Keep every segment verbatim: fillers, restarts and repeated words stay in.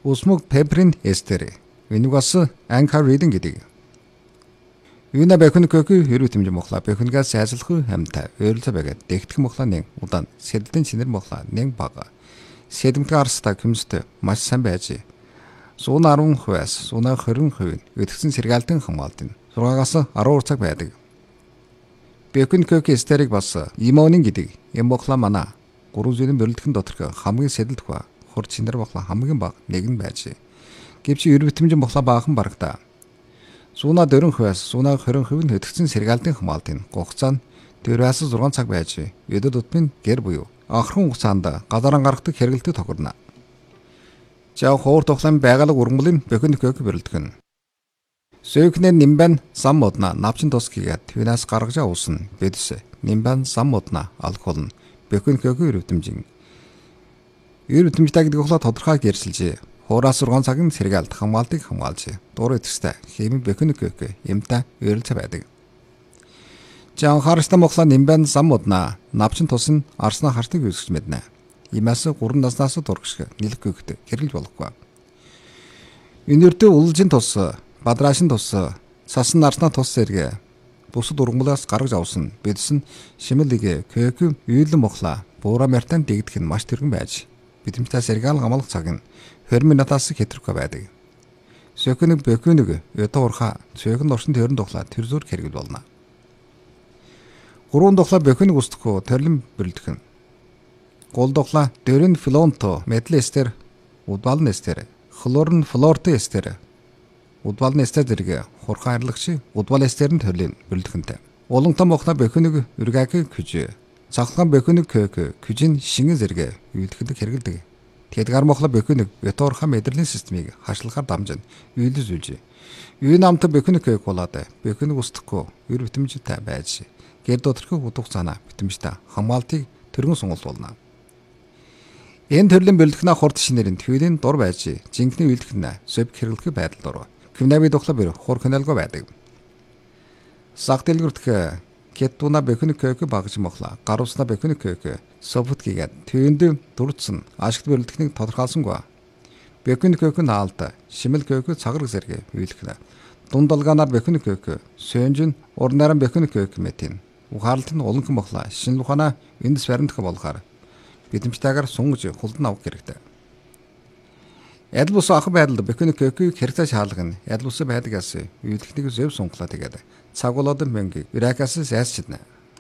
Усмуг пеприн эстери. Энэ бас анка reading гэдэг. Юуна бэкүн көкү хэрүүтэмж мохла бэкүнгээс сайжлах хамтай ойрлцоо байгаад дэгдэх мохла нэг удаан сэдэлтэн чинэр мохла нэг бага. Сэдэмтгэ арста күмстэй маш сайн байж. Сууна арван хувиас сууна хорин хувийн өдгсөн сэргаалтын хамгаалт нь зургаагаас арван цаг байдаг. Бэкүн көкү эстерийг бас имонин гэдэг юм мохла мана гурван зүйлийн бэрэлдэхин доторх хамгийн сэдэлт ба хур чинэр мохла хамгийн бага нэг нь байж. Гэвч эрбэтэмжин мохла баахан барагта. Сууна дөрөн хувиас сууна хорин хувийн хөдөгцөн сэргаалтын хамгаалтын хугацаа нь дөрвөөс зургаан цаг байж. Өдөр тутмын гэр буюу анхрын хугацаанд газаран гаргадаг хэрэгэлтэд тохирно. Жаа хоор тоглоом байгалаг ургамлын бэкүн көкү бэрэлдэх. Сөөхнэр нимбан сам модна навчин тос хийгээд түүнээс гаргаж авсан бэдэс нимбан сам модна алкол нь бэкүн көкү эрбэтэмжин. Эрбэтэмжтэй гэдэг болохоор тодорхой гэрсэлж хуураас ургаан цагийн сэргаалт хамгаалтыг хамгаалж дуур идэвхтэй хэмээн бэкүн көкү юмтай ойрлцоо байдаг. Жан харста мохла нимбан сам модна навчин тос нь арсна хартыг үүсгэж мэднэ. Имаас гурван наснаас дургшиг нэлэх көкөд хэрэлж болохгүй. Өнөртөө улжин тос бадраашин тос сасан нарсна тос зэрэг бусад ургамлаас гаргаж авсан бэдэс нь шимэлэг көкү үйлэн мохла буура мартан дэгдэх нь маш тэргэн байж бидэмтэй сэргаал гамлах цаг нь двадцать минутаас хэтрэхгүй байдаг. Сөкөнөг бэкүнөг өдөө урха цөөхөн оршин төрөн дуглаа тэр зүр хэрэгэл болно. Гурван дуглаа бэкүнөг устдахгүй төрлөн бэрэлдэх. Гол дуглаа дөрөн флонто метал эстер удвалн эстер хлорн флорто эстер удвалн эстер зэрэг хурхан арилгач удвал эстерийн төрлийн бэрэлдэхэнтэй. Улантан мохна бэкүнөг үргак күж цаглаган бэкүнөг көк күжин шингэн зэрэг үйлдэлдэг хэрэгэлдэг. Тэдгээр мохла бэкүнөг веторха мэдрэлийн системийг хашлахаар дамжин үйлдэл зүйлж. Юу намт бэкүнөг көк болоод бэкүнөг устдахгүй өр битэмжтэй байж гэр доторх утга цаана битэмжтэй хамгаалтыг төргөн сонголт болно. Энэ төрлийн бэлтгэнэ хурд шинэрийн төвийн дур байж жинхэнэ үйлдэлнэ зөв хэрэглэх байдал дурв. Квнаби дохла бэр хур каналгүй байдаг. Саг дэлгүртх кеттуна бэкүнөг көк багж мохла гаруусна бэкүнөг көк софт хийгээд төвөнд дурдсан ашигт бэлтгэнийг тодорхойлсонгүй. Бэкүнөг көк наалт шимэл көк цаграг зэрэг үйлдэлнэ. Дунд долгаанаар бэкүнөг көк сөнжин урнаараа бэкүнөг көк мэтин. Ухаалтын уланхан мохла шинэ ухаана эндс баримтах болохоор бидэмжтэйгээр сунгаж хулдан авах хэрэгтэй. Адил бус ах байдалд бэкүнөг көкийг хэрэгцээ шаалгана. Адил бус байдгаас үйлдэлхнийг зөв сунглаа тэгээд цагуулаад мэнги иракаас сайсчидна.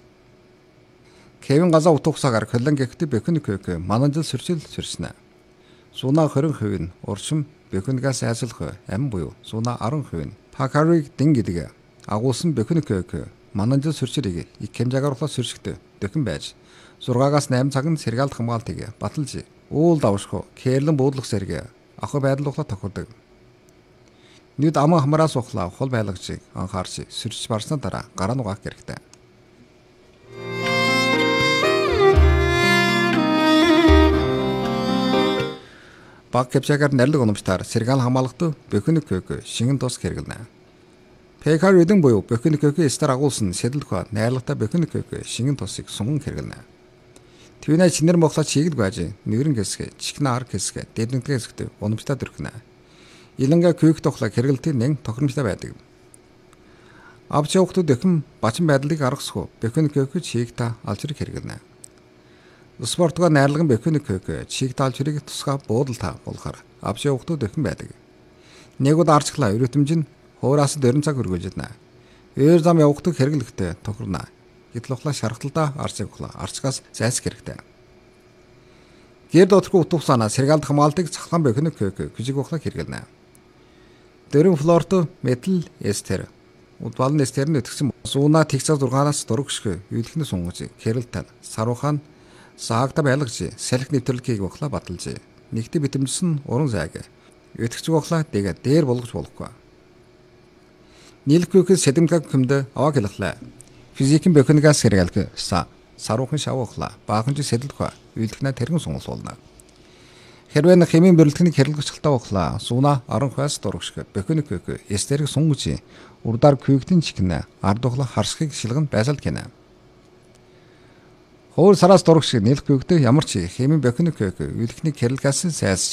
Кевин газа утгасаар колон гэхтэ бэкүнөг көк мананжил сэрчил сэрснэ. Сууна хорин хувийн уршим бэкүнгээс айслах ам буюу сууна арван хувийн пакарыг дин гэдэг агуулсан бэкүнөг көк мананжил сэрчилийг их хэмжээгээр сэршигтэй дэхэн байж зургаагаас восемь цагийн сэргаалт хамгаалтыг баталж уул давшгүй кэрлэн буудлах зэрэг ах байдал ухла тохирдог. Нүд ам хамраас ухлаа хол байлагчийг анхаарч сэрч барсны дараа гараа нугаах хэрэгтэй. Баг кэпчагаар нэрлэг унамжтаар сэргаал хамгаалахад бэкүнөг көк шингэн тус хэрэглэнэ. Пекар эдэн буюу бэкүнөг көк эстер агуулсан сэдэлхөө найрлагатай бэкүнөг көк шингэн тусыг сунган хэрэглэнэ. Түүнээ чинэр мохлоч хийгд байж нэгрэн хэсгэ чихнэ ар хэсгэ дэднэгдэх хэсэгт унамжтай дөрхнэ. Илэнгэ көк тухлаа хэрэгэлтийн нэг тохиромжтой байдаг. Авч явахдаа дэхэм бачин байдлыг аргасгүй бэкүнөг көк чигта алчрыг хэрэглэнэ. Спортгоо найрлаган бэкүнөг көк чигта алчрыг тусгай буудалтай болохоор авч явахдаа дэхэм байдаг. Нэгүүд арчглаа өрөтөмж нь хуураас дөрвөн цаг хөргөжнэ. Өөр зам явахдаа хэрэглэхтэй тохирно. Гэтлохлаа шархталдаа арчиг ухлаа арчгаас зайлсх хэрэгтэй. Гэр доторх утгасаана сэргаалт хамгаалтыг цахлан бэкүнөг көк күжиг ухлаа хэрэглэнэ. Дөрвөн флорто метал эстер удвалн эстерний өтгсөн сууна тэгцээ зургаанаас дургшгүй үйлдэхнэ сунгаж хэрэлтэн саруухан саагта байлгаж салхи нэвтрэлгийг ухлаа баталж нэгтэ битэмжсэн уран зайг өтгцэг ухлаа дэгээ дээр болгож болохгүй. Нийлэх көкөс сэдэмгэг хүмдэ аваа хэлхлээ. Физикийн бэкүнгээс хэрэгэлг са саруухан шавхла баахан ч сэдэлхэ үйлдэхнэ тэргэн сонголт болно. Хэрвээ хэмээн бэрэлтгэнийг хэрэглэгчлээ ухлаа сууна арван хойс дургшиг бэкүнөг көк эстерийг сунгаж урдаар күйгдэн чигнэ ард ухла харсхыг шилгэн байсалд гинэ. Хуур сараас дургшиг нийлэх күйгдэ ямар ч хэмээн бэкүнөг көк үйлдэхнийг хэрэглэгээс сайс